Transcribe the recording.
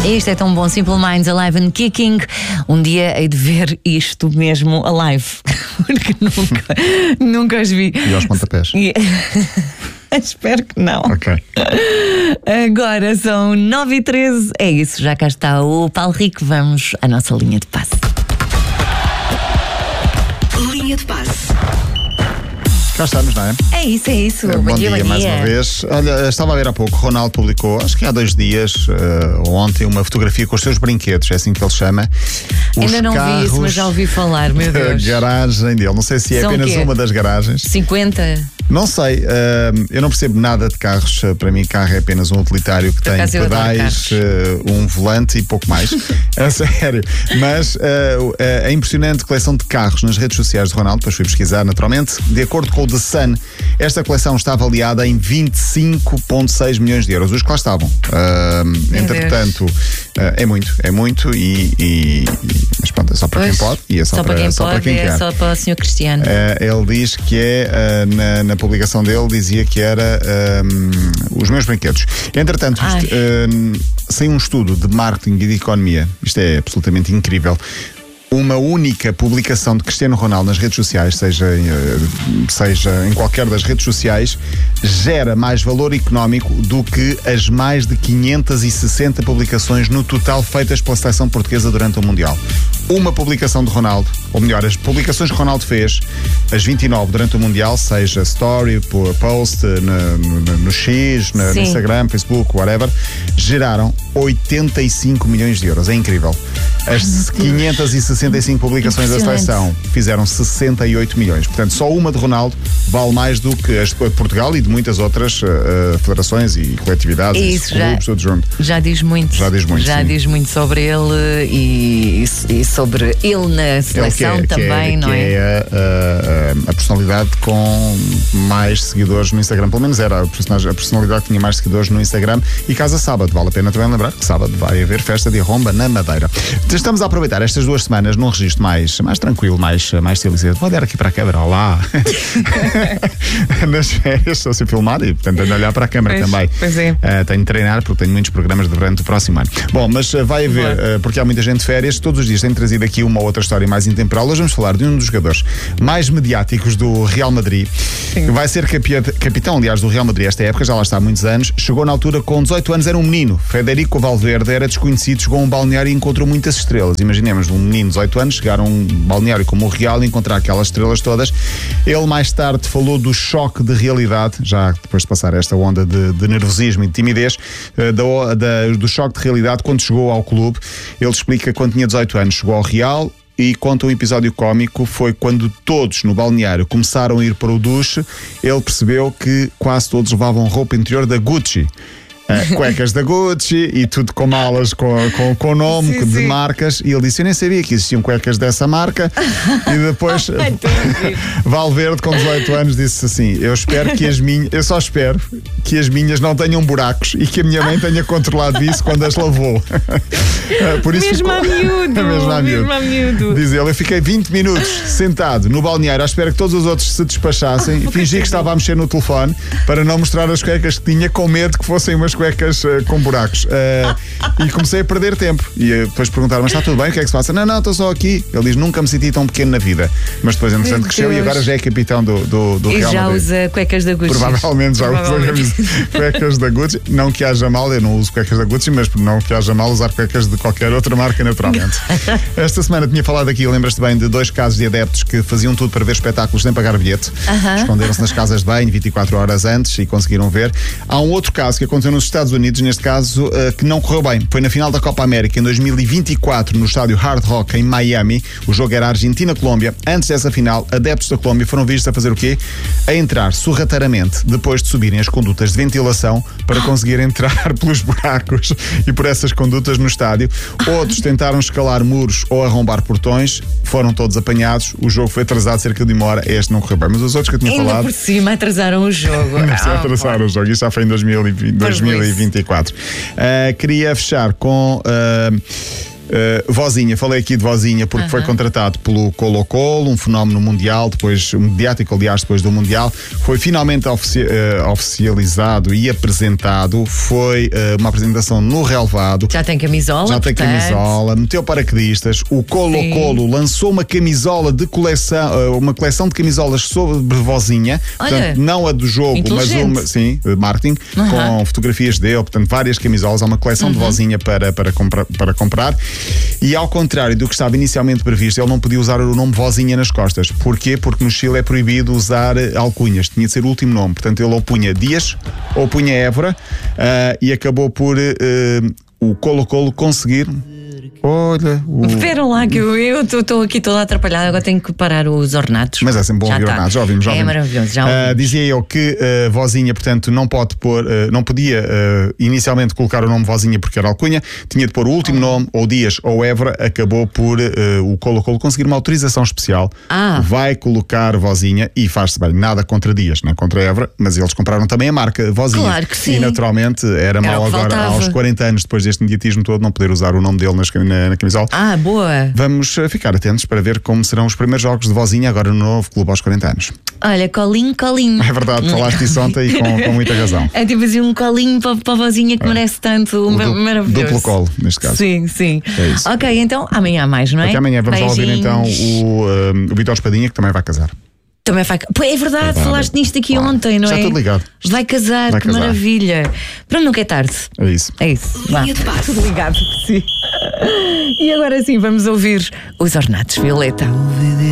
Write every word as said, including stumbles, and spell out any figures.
Isto é tão bom, Simple Minds, Alive and Kicking. Um dia hei de ver isto mesmo alive, porque nunca, nunca os vi. E aos pontapés? Espero que não. Ok. Agora são nove e treze. É isso, já cá está o Paulo Rico. Vamos à nossa linha de passe. Linha de passe. Cá estamos, não é? É isso, é isso. É, bom, bom dia, dia, bom mais dia. uma vez. Olha, estava a ver há pouco, Ronaldo publicou, acho que há dois dias, uh, ou ontem, uma fotografia com os seus brinquedos, é assim que ele chama. Os Ainda não vi isso, mas já ouvi falar, meu Deus. Da garagem dele, não sei se é São apenas quê? uma das garagens. cinquenta? Não sei, uh, eu não percebo nada de carros. Uh, para mim, carro é apenas um utilitário que Por tem acaso eu adoro pedais, uh, um volante e pouco mais. É sério. Mas uh, uh, a impressionante coleção de carros nas redes sociais de Ronaldo, depois fui pesquisar naturalmente, de acordo com o The Sun, esta coleção está avaliada em vinte e cinco vírgula seis milhões de euros. Os que lá estavam. Uh, entretanto, uh, é muito, é muito e, e, e mas pronto, é só para Pois, quem pode e é só, só para, para quem só pode, para quem é quer. só para o senhor Cristiano. Uh, ele diz que é, uh, na, na publicação dele, dizia que era um, os meus brinquedos. Entretanto, Ai. isto, uh, sem um estudo de marketing e de economia, isto é absolutamente incrível. Uma única publicação de Cristiano Ronaldo nas redes sociais, seja, seja em qualquer das redes sociais, gera mais valor económico do que as mais de quinhentas e sessenta publicações no total feitas pela seleção portuguesa durante o Mundial. Uma publicação de Ronaldo, ou melhor, as publicações que Ronaldo fez, as vinte e nove durante o Mundial, seja story, post, no, no, no X, no, no Instagram, Facebook, whatever, geraram oitenta e cinco milhões de euros. É incrível. As quinhentas e sessenta e cinco publicações da seleção fizeram sessenta e oito milhões. Portanto, só uma de Ronaldo vale mais do que as de Portugal e de muitas outras uh, federações e coletividades Isso, e clubes, tudo junto. Já diz muito. Já diz muito, Já sim. diz muito sobre ele e, e sobre ele na seleção Ele que é, também, que é, não que é? é a, a, a personalidade com mais seguidores no Instagram. Pelo menos era a, personagem, a personalidade que tinha mais seguidores no Instagram. E casa sábado, vale a pena também lembrar que sábado vai haver festa de arromba na Madeira. Estamos a aproveitar estas duas semanas num registro mais, mais tranquilo, mais, mais estilizado. Vou olhar aqui para a câmara, olá. Nas férias estou a ser filmado e portanto ando a olhar para a câmara Pois, também. pois é. Uh, tenho de treinar porque tenho muitos programas durante o próximo ano. Bom, mas uh, vai haver, uh, porque há muita gente de férias, todos os dias tenho trazido aqui uma outra história mais intemporal. Hoje vamos falar de um dos jogadores mais mediáticos do Real Madrid. Sim. Vai ser capi- capitão, aliás, do Real Madrid esta época, já lá está há muitos anos. Chegou na altura com dezoito anos, era um menino. Federico Valverde era desconhecido, chegou a um balneário e encontrou muitas estrelas. Imaginemos um menino de dezoito anos chegar a um balneário como o Real e encontrar aquelas estrelas todas. Ele mais tarde falou do choque de realidade, já depois de passar esta onda de, de nervosismo e de timidez, uh, da, da, do choque de realidade quando chegou ao clube. Ele explica que quando tinha dezoito anos chegou ao Real e conta um episódio cómico, foi quando todos no balneário começaram a ir para o duche, ele percebeu que quase todos levavam roupa interior da Gucci. Uh, cuecas da Gucci e tudo com malas com, com, com nome Sim, de sim. marcas, e ele disse: eu nem sabia que existiam cuecas dessa marca. E depois Valverde, com dezoito anos, disse assim: eu espero que as minhas, eu só espero que as minhas não tenham buracos e que a minha mãe tenha controlado isso quando as lavou. Uh, por isso Mesmo ficou... a miúdo, mesmo a miúdo. mesmo a miúdo. Diz ele: eu fiquei vinte minutos sentado no balneário à espera que todos os outros se despachassem e fingi que estava a mexer no telefone para não mostrar as cuecas que tinha, com medo que fossem umas cuecas uh, com buracos. Uh, e comecei a perder tempo. E uh, depois perguntaram: mas está tudo bem? O que é que se passa? Não, não, estou só aqui. Ele diz: nunca me senti tão pequeno na vida. Mas depois, entretanto, cresceu e agora já é capitão do, do, do E Real já Madrid. usa cuecas da Gucci. Provavelmente já usa cuecas da Gucci. Não que haja mal, eu não uso cuecas da Gucci, mas não que haja mal usar cuecas de qualquer outra marca, naturalmente. Esta semana tinha falado aqui, lembras-te bem, de dois casos de adeptos que faziam tudo para ver espetáculos sem pagar bilhete. Uh-huh. Esconderam-se nas casas de banho vinte e quatro horas antes e conseguiram ver. Há um outro caso que aconteceu nos Estados Unidos, neste caso, uh, que não correu bem. Foi na final da Copa América em dois mil e vinte e quatro, no estádio Hard Rock em Miami. O jogo era Argentina-Colômbia. Antes dessa final, adeptos da Colômbia foram vistos a fazer o quê? A entrar sorrateiramente, depois de subirem as condutas de ventilação para conseguir entrar pelos buracos e por essas condutas no estádio. Outros tentaram escalar muros ou arrombar portões, foram todos apanhados. O jogo foi atrasado cerca de uma hora. Este não correu bem, mas os outros que eu tinha Ainda falado por cima atrasaram o jogo. não se Ah, atrasaram o jogo. Isto já foi em dois mil e vinte, dois mil e vinte e quatro. Uh, queria fechar com uh, Uh, Vozinha, falei aqui de Vozinha porque Uhum. foi contratado pelo Colo-Colo, um fenómeno mundial, depois mediático, aliás, depois do Mundial. Foi finalmente ofici- uh, oficializado e apresentado. Foi uh, uma apresentação no relevado. Já tem camisola, Já tem portanto. camisola, meteu paraquedistas. O Colo-Colo lançou uma camisola de coleção, uh, uma coleção de camisolas sobre Vozinha. Olha, portanto, não a do jogo, mas inteligente. uma, sim, de marketing, Uhum. com fotografias dele, portanto, várias camisolas. Há uma coleção Uhum. de Vozinha para, para, comprar, para comprar. E ao contrário do que estava inicialmente previsto, ele não podia usar o nome Vozinha nas costas. Porquê? Porque no Chile é proibido usar alcunhas. Tinha de ser o último nome. Portanto, ele ou punha Dias ou punha Évora, uh, e acabou por uh, o Colo-Colo conseguir. Olha, o... Espera lá, que eu estou aqui toda atrapalhada, agora tenho que parar os ornatos. Mas é sempre bom Já ouvir tá. ornatos, já ouvimos, já É ouvimos. maravilhoso, já Uh, ouvimos. dizia eu que uh, Vozinha, portanto, não pode pôr, uh, não podia uh, inicialmente colocar o nome Vozinha porque era alcunha, tinha de pôr o último nome, ou Dias ou Évora, acabou por uh, o Colo-Colo conseguir uma autorização especial. Ah. Vai colocar Vozinha e faz-se bem, nada contra Dias, nem contra Évora, mas eles compraram também a marca Vozinha. Claro que sim. E naturalmente era, Era mau o que agora, faltava. aos quarenta anos, depois deste mediatismo todo, não poder usar o nome dele nas, na, na camisola. Ah, boa. Vamos uh, ficar atentos para ver como serão os primeiros jogos de Vozinha agora no novo clube aos quarenta anos. Olha, colinho, colinho. É verdade, falaste isso ontem e com, com muita razão. É tipo assim um colinho para, para a vozinha que merece tanto. O ma- du- maravilhoso. duplo colo, neste caso. Sim, sim. É isso. Ok, então amanhã há mais, não é? Até amanhã vamos lá ouvir Beijinhos. então o, um, o Vitor Espadinha, que também vai casar. Também vai. Pô, é verdade, Verdade. falaste nisto aqui Claro. ontem, não Já é? tudo ligado. Vai casar, Vai que casar. maravilha. Pronto, nunca é tarde. É isso. É isso. Vá. Linha de passe. Tudo ligado, sim. E agora sim, vamos ouvir os Ornatos Violeta.